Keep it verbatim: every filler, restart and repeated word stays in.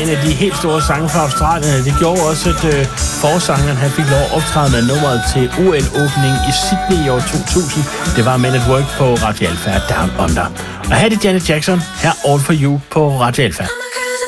en af de helt store sange fra Australien. Det gjorde også, at øh, forsangeren han fik lov at optræde med nummeret til O L-åbningen i Sydney i år to tusind. Det var Men at Work på Radio Alpha Down Under. Og her er det Janet Jackson, her All For You på Radio Alpha.